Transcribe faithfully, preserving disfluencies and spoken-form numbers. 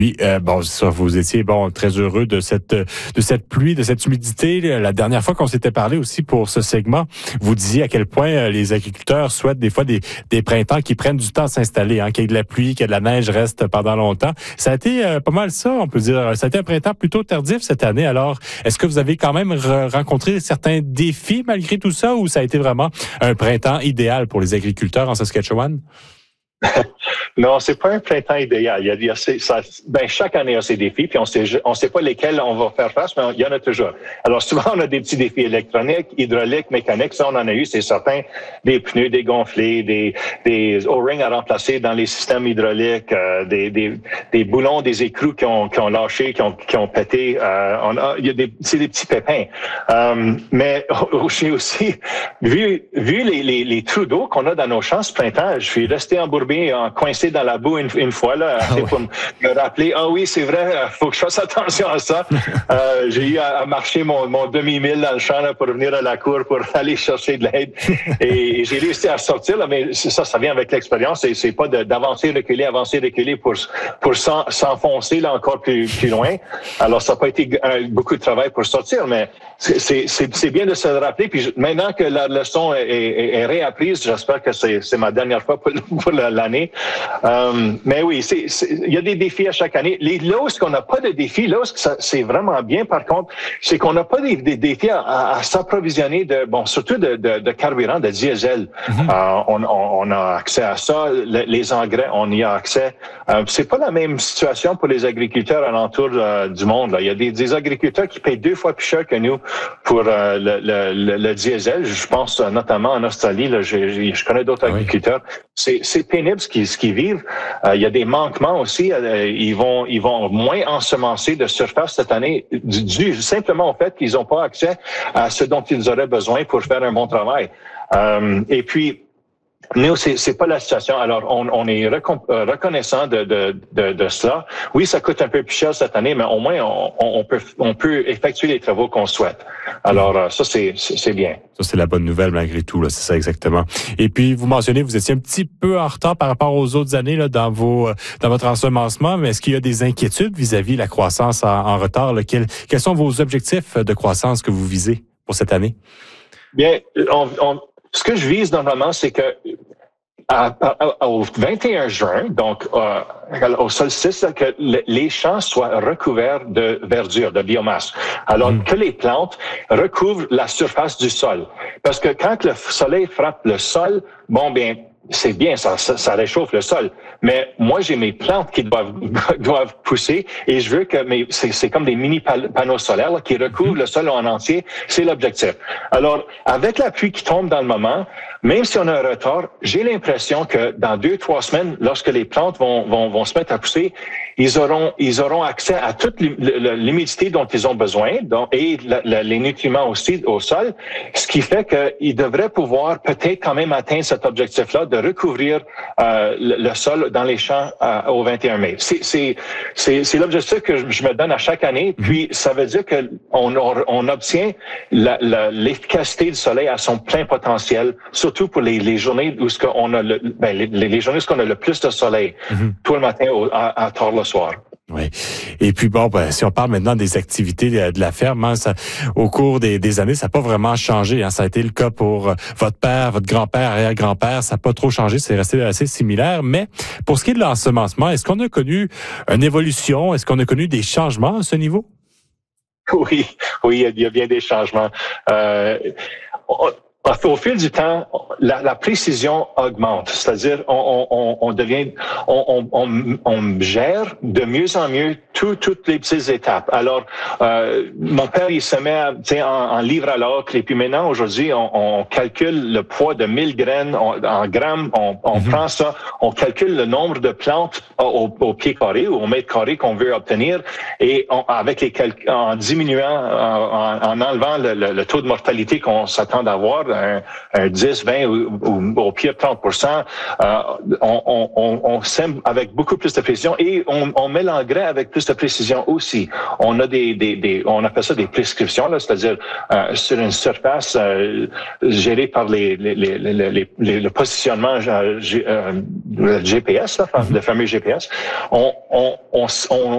Oui, euh, bon, ça, vous étiez bon très heureux de cette de cette pluie, de cette humidité. La dernière fois qu'on s'était parlé aussi pour ce segment, vous disiez à quel point les agriculteurs souhaitent des fois des des printemps qui prennent du temps à s'installer, hein, qu'il y ait de la pluie, qu'il y ait de la neige reste pendant longtemps. Ça a été euh, pas mal ça, on peut dire. Ça a été un printemps plutôt tardif cette année. Alors, est-ce que vous avez quand même re- rencontré certains défis malgré tout ça, ou ça a été vraiment un printemps idéal pour les agriculteurs en Saskatchewan? Non, c'est pas un printemps idéal. Il y a, il y a ça, ben, chaque année a ses défis, puis on sait, on sait pas lesquels on va faire face, mais il y en a toujours. Alors, souvent, on a des petits défis électroniques, hydrauliques, mécaniques. Ça, on en a eu, c'est certain. Des pneus dégonflés, des, des O-rings à remplacer dans les systèmes hydrauliques, euh, des, des, des boulons, des écrous qui ont, qui ont lâché, qui ont, qui ont pété. Euh, on a, il y a des, c'est des petits pépins. Euh, mais aussi, aussi, vu, vu les, les, les trous d'eau qu'on a dans nos champs ce printemps, je suis resté embourbé, en coincé dans la boue une, une fois là, ah ouais. Pour me rappeler, ah oui, c'est vrai, faut que je fasse attention à ça. euh, j'ai eu à, à marcher mon, mon demi-mille dans le champ là, pour venir à la cour pour aller chercher de l'aide. Et, et j'ai réussi à sortir, là, mais ça, ça vient avec l'expérience. C'est, c'est pas de, d'avancer, reculer, avancer, reculer pour, pour s'en, s'enfoncer là encore plus, plus loin. Alors, ça n'a pas été un, beaucoup de travail pour sortir, mais c'est, c'est, c'est, c'est bien de se le rappeler. Puis je, maintenant que la leçon est, est, est réapprise, j'espère que c'est, c'est ma dernière fois pour, pour la, l'année. Euh, mais oui, c'est, c'est, il y a des défis à chaque année. Les, là où est-ce qu'on n'a pas de défis, là où est-ce que ça, c'est vraiment bien, par contre, c'est qu'on n'a pas des, des défis à, à, à s'approvisionner de, bon, surtout de, de, de carburant, de diesel. Mm-hmm. Euh, on, on, on a accès à ça. Le, les engrais, on y a accès. Euh, c'est pas la même situation pour les agriculteurs alentour euh, du monde. Là. Il y a des, des agriculteurs qui payent deux fois plus cher que nous pour euh, le, le, le, le diesel. Je pense notamment en Australie. Là, je, je connais d'autres oui. agriculteurs. C'est, c'est pénible ce qu'ils, ce qu'ils vivent. Euh, il y a des manquements aussi. Euh, ils vont, ils vont moins ensemencer de surface cette année dû simplement au fait qu'ils n'ont pas accès à ce dont ils auraient besoin pour faire un bon travail. Euh, et puis, nous, c'est, c'est pas la situation. Alors, on, on est recon- reconnaissant de, de, de, de cela. Oui, ça coûte un peu plus cher cette année, mais au moins, on, on peut, on peut effectuer les travaux qu'on souhaite. Alors, ça, c'est, c'est, c'est bien. Ça, c'est la bonne nouvelle malgré tout, là. C'est ça exactement. Et puis, vous mentionnez, vous étiez un petit peu en retard par rapport aux autres années, là, dans vos, dans votre ensemencement, mais est-ce qu'il y a des inquiétudes vis-à-vis de la croissance en, en retard, là? Quels, quels sont vos objectifs de croissance que vous visez pour cette année? Bien, on, on ce que je vise normalement, c'est que à, à, au vingt et un juin, donc euh, au solstice, que les champs soient recouverts de verdure, de biomasse. Alors mmh. que les plantes recouvrent la surface du sol. Parce que quand le soleil frappe le sol, bon bien, c'est bien, ça, ça, ça réchauffe le sol. Mais moi, j'ai mes plantes qui doivent doivent pousser et je veux que mes c'est, c'est comme des mini panneaux solaires là, qui recouvrent le sol en entier. C'est l'objectif. Alors, avec la pluie qui tombe dans le moment, même si on a un retard, j'ai l'impression que dans deux, trois semaines, lorsque les plantes vont vont, vont se mettre à pousser, ils auront ils auront accès à toute l'humidité dont ils ont besoin, donc, et la, la, les nutriments aussi au sol, ce qui fait qu'ils devraient pouvoir peut-être quand même atteindre cet objectif-là de recouvrir euh, le, le sol dans les champs euh, au vingt et un mai. C'est, c'est, c'est, c'est l'objectif que je me donne à chaque année, puis ça veut dire que on, on obtient la, la, l'efficacité du soleil à son plein potentiel, surtout pour les, les journées où ce qu'on a le, ben, les, les journées où on a le plus de soleil, mm-hmm. tôt le matin au, à, à tard le soir. Oui. Et puis bon, ben, si on parle maintenant des activités de, de la ferme, hein, ça, au cours des, des années, ça n'a pas vraiment changé. Hein. Ça a été le cas pour euh, votre père, votre grand-père, arrière-grand-père. Ça n'a pas trop changé. C'est resté assez similaire. Mais pour ce qui est de l'ensemencement, est-ce qu'on a connu une évolution? Est-ce qu'on a connu des changements à ce niveau? Oui, oui, il y a bien des changements. Euh, on, Au fil du temps, la, la précision augmente, c'est-à-dire on, on, on devient, on, on, on gère de mieux en mieux tout, toutes les petites étapes. Alors, euh, mon père il se met à, en, en livre à l'acre et puis maintenant aujourd'hui on, on calcule le poids de mille graines on, en grammes, on, on mm-hmm. prend ça, on calcule le nombre de plantes au, au pied carré ou au mètre carré qu'on veut obtenir et on, avec les calc- en diminuant, en, en enlevant le, le, le taux de mortalité qu'on s'attend d'avoir. Un, un dix, vingt ou, ou au pire trente pour cent, euh, on, on, on sème avec beaucoup plus de précision et on, on met l'engrais avec plus de précision aussi. On a des, des, des on appelle ça des prescriptions, là, c'est-à-dire euh, sur une surface euh, gérée par les, les, les, les, les, les le positionnement euh, G, euh, le G P S, là, le fameux G P S. On, on, on, on